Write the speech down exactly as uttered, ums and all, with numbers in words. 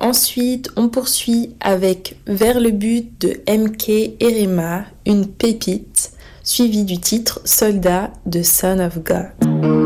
Ensuite, on poursuit avec Vers le but de M K et Rema, une pépite, suivi du titre Soldat de Son of God.